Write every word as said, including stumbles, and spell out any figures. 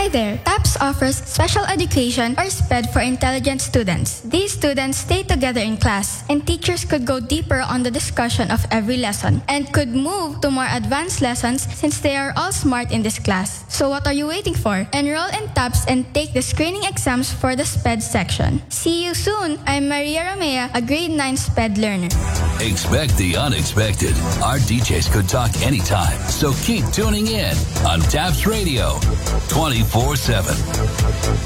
Hi there! TAPS offers special education or SPED for intelligent students. These students stay together in class, and teachers could go deeper on the discussion of every lesson and could move to more advanced lessons since they are all smart in this class. So what are you waiting for? Enroll in TAPS and take the screening exams for the SPED section. See you soon! I'm Maria Romea, a grade nine SPED learner. Expect the unexpected. Our D Js could talk anytime, so keep tuning in on TAPS Radio twenty-four seven.